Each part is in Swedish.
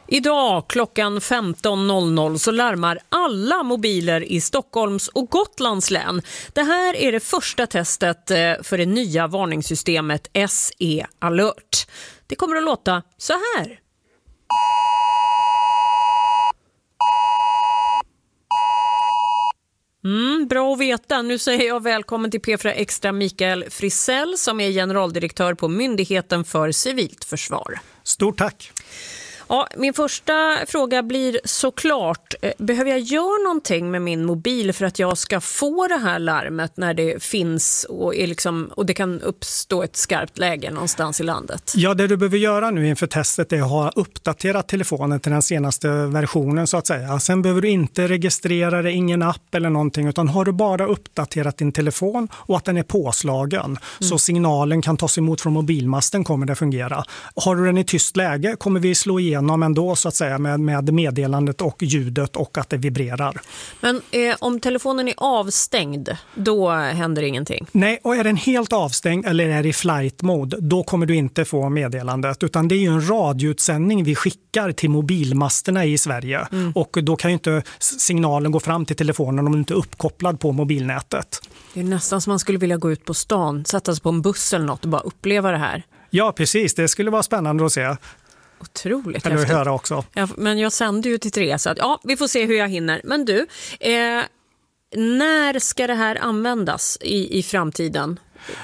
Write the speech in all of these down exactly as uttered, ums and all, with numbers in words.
Idag klockan femton noll noll så larmar alla mobiler i Stockholms och Gotlands län. Det här är det första testet för det nya varningssystemet S E Alert. Det kommer att låta så här. Mm, bra att veta. Nu säger jag välkommen till P fyra Extra Mikael Frisell som är generaldirektör på Myndigheten för civilt försvar. Stort tack! Ja, min första fråga blir såklart, behöver jag göra någonting med min mobil för att jag ska få det här larmet när det finns och, är liksom, och det kan uppstå ett skarpt läge någonstans i landet? Ja, det du behöver göra nu inför testet är att ha uppdaterat telefonen till den senaste versionen så att säga. Sen behöver du inte registrera det, ingen app eller någonting, utan har du bara uppdaterat din telefon och att den är påslagen mm. så signalen kan tas emot från mobilmasten kommer det fungera. Har du den i tyst läge kommer vi slå igenom genom ändå så att säga med, med meddelandet och ljudet och att det vibrerar. Men eh, om telefonen är avstängd, då händer ingenting? Nej, och är den helt avstängd eller är i flight mode, då kommer du inte få meddelandet. Utan det är ju en radioutsändning vi skickar till mobilmasterna i Sverige. Mm. Och då kan ju inte signalen gå fram till telefonen om den inte är uppkopplad på mobilnätet. Det är nästan som man skulle vilja gå ut på stan, sätta sig på en buss eller något och bara uppleva det här. Ja, precis. Det skulle vara spännande att se. Otroligt Eller häftigt. höra också. Ja, men jag sänder ju till Therese så att ja, vi får se hur jag hinner. Men du, eh, när ska det här användas i, i framtiden?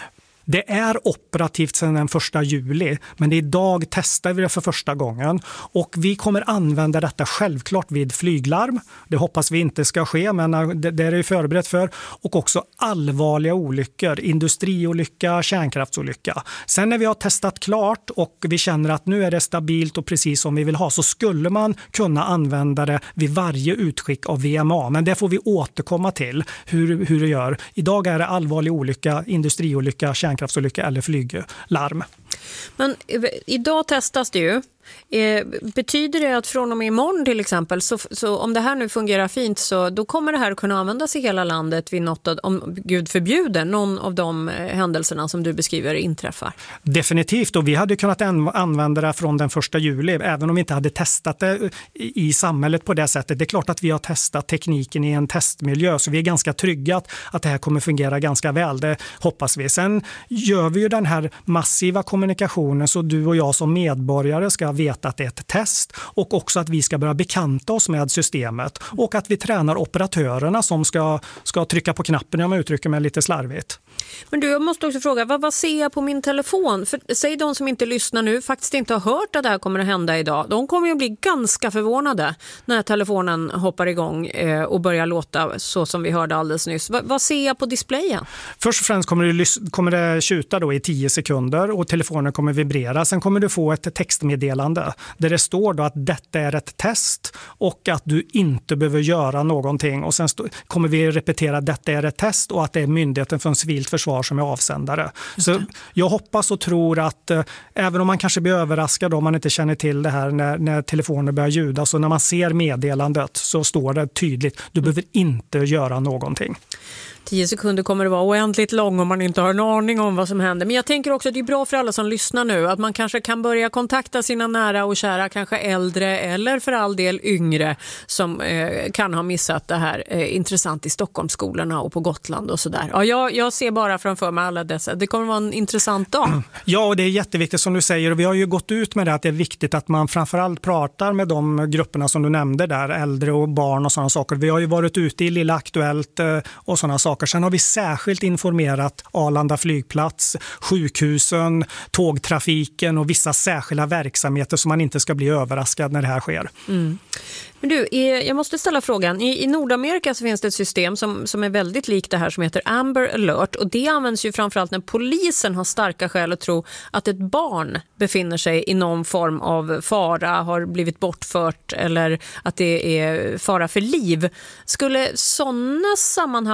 Det är operativt sedan den första juli, men idag testar vi det för första gången och vi kommer använda detta självklart vid flyglarm. Det hoppas vi inte ska ske, men det, det är det förberett för. Och också allvarliga olyckor, industriolycka, kärnkraftsolycka. Sen när vi har testat klart och vi känner att nu är det stabilt och precis som vi vill ha, så skulle man kunna använda det vid varje utskick av V M A. Men det får vi återkomma till hur, hur det gör. Idag är det allvarlig olycka, industriolycka, kärnkraftsolycka eller flyglarm. Men idag testas det ju. Eh, betyder det att från och med imorgon till exempel, så, så om det här nu fungerar fint, så då kommer det här att kunna användas i hela landet vid något av, om Gud förbjuder, någon av de eh, händelserna som du beskriver inträffar? Definitivt, och vi hade kunnat använda det från den första juli, även om vi inte hade testat det i, i samhället på det sättet. Det är klart att vi har testat tekniken i en testmiljö, så vi är ganska trygga att det här kommer fungera ganska väl, det hoppas vi. Sen gör vi ju den här massiva kommunikationen så du och jag som medborgare ska veta att det är ett test och också att vi ska börja bekanta oss med systemet och att vi tränar operatörerna som ska, ska trycka på knappen, om jag uttrycker mig lite slarvigt. Men du, jag måste också fråga, vad, vad ser jag på min telefon? För säg de som inte lyssnar nu, faktiskt inte har hört att det här kommer att hända idag. De kommer ju bli ganska förvånade när telefonen hoppar igång eh, och börjar låta så som vi hörde alldeles nyss. Va, vad ser jag på displayen? Först och främst kommer det, kommer det tjuta då i tio sekunder och telefonen kommer vibrera. Sen kommer du få ett textmeddelande där det står då att detta är ett test och att du inte behöver göra någonting. Och sen stå, kommer vi repetera att detta är ett test och att det är Myndigheten för civilt försvar som är avsändare. Så jag hoppas och tror att eh, även om man kanske blir överraskad om man inte känner till det här när, när telefonen börjar ljuda, så när man ser meddelandet så står det tydligt, du behöver inte göra någonting. Tio sekunder kommer det vara oändligt lång om man inte har en aning om vad som händer. Men jag tänker också att det är bra för alla som lyssnar nu att man kanske kan börja kontakta sina nära och kära, kanske äldre eller för all del yngre som eh, kan ha missat det här eh, intressant i Stockholmsskolorna och på Gotland och sådär. Ja, jag, jag ser bara framför mig alla dessa. Det kommer vara en intressant dag. Ja, och det är jätteviktigt som du säger, och vi har ju gått ut med det att det är viktigt att man framförallt pratar med de grupperna som du nämnde där, äldre och barn och sådana saker. Vi har ju varit ute i Lilla Aktuellt eh, och sådana saker. Sen har vi särskilt informerat Arlanda flygplats, sjukhusen, tågtrafiken och vissa särskilda verksamheter som man inte ska bli överraskad när det här sker. Mm. Men du, jag måste ställa frågan. I, i Nordamerika så finns det ett system som, som är väldigt likt det här som heter Amber Alert, och det används ju framförallt när polisen har starka skäl att tro att ett barn befinner sig i någon form av fara, har blivit bortfört eller att det är fara för liv. Skulle sådana sammanhang och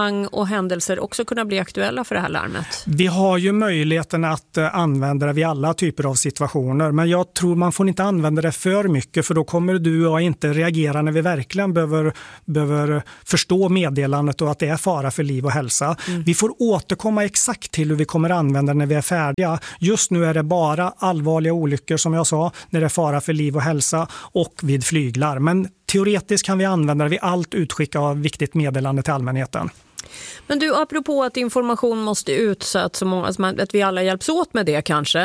händelser också kunna bli aktuella för det här larmet? Vi har ju möjligheten att använda det vid alla typer av situationer, men jag tror man får inte använda det för mycket, för då kommer du och jag inte reagera när vi verkligen behöver, behöver förstå meddelandet och att det är fara för liv och hälsa. Mm. Vi får återkomma exakt till hur vi kommer använda det när vi är färdiga. Just nu är det bara allvarliga olyckor, som jag sa, när det är fara för liv och hälsa och vid flyglarm. Men teoretiskt kan vi använda det vid allt utskick av viktigt meddelande till allmänheten. Men du, apropå att information måste ut så att, så många, att vi alla hjälps åt med det kanske.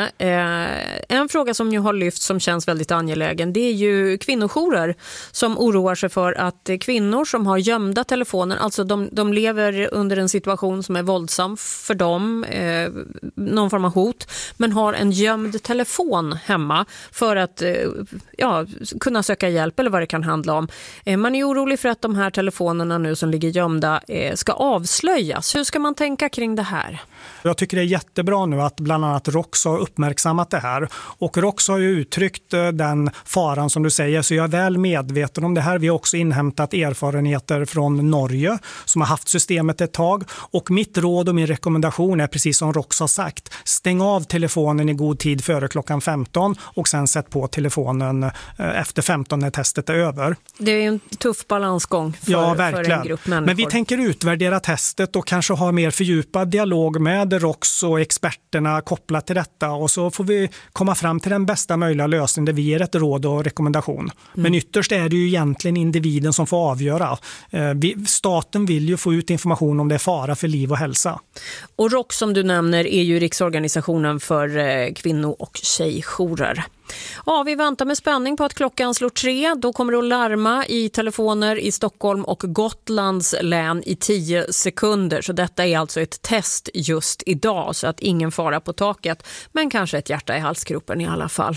Eh, en fråga som ju har lyft som känns väldigt angelägen, det är ju kvinnojourer som oroar sig för att kvinnor som har gömda telefoner, alltså de, de lever under en situation som är våldsam för dem, eh, någon form av hot, men har en gömd telefon hemma för att eh, ja, kunna söka hjälp eller vad det kan handla om. Eh, man är orolig för att de här telefonerna nu som ligger gömda eh, ska avslöjas. Hur ska man tänka kring det här? Jag tycker det är jättebra nu att bland annat ROX har uppmärksammat det här. Och ROX har ju uttryckt den faran som du säger, så jag är väl medveten om det här. Vi har också inhämtat erfarenheter från Norge som har haft systemet ett tag. Och mitt råd och min rekommendation är precis som ROX har sagt. Stäng av telefonen i god tid före klockan femton och sen sätt på telefonen efter femton när testet är över. Det är en tuff balansgång för, ja, verkligen. för en grupp människor. Men vi tänker utvärdera testet och kanske ha mer fördjupad dialog med ROX och experterna kopplat till detta, och så får vi komma fram till den bästa möjliga lösningen där vi ger ett råd och rekommendation. Mm. Men ytterst är det ju egentligen individen som får avgöra. Vi, staten vill ju få ut information om det är fara för liv och hälsa. Och ROX som du nämner är ju Riksorganisationen för kvinno- och tjejjourer. Ja, vi väntar med spänning på att klockan slår tre. Då kommer det att larma i telefoner i Stockholm och Gotlands län i tio sekunder. Så detta är alltså ett test just idag, så att ingen fara på taket. Men kanske ett hjärta i halsgropen i alla fall.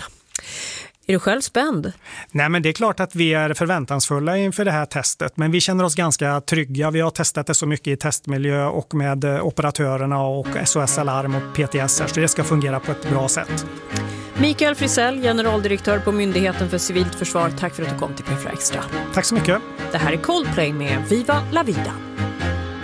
Är du själv spänd? Nej, men det är klart att vi är förväntansfulla inför det här testet. Men vi känner oss ganska trygga. Vi har testat det så mycket i testmiljö och med operatörerna och S O S Alarm och P T S. Så det ska fungera på ett bra sätt. Mikael Frisell, generaldirektör på Myndigheten för civilt försvar. Tack för att du kom till P fyra Extra. Tack så mycket. Det här är Coldplay med Viva la vida.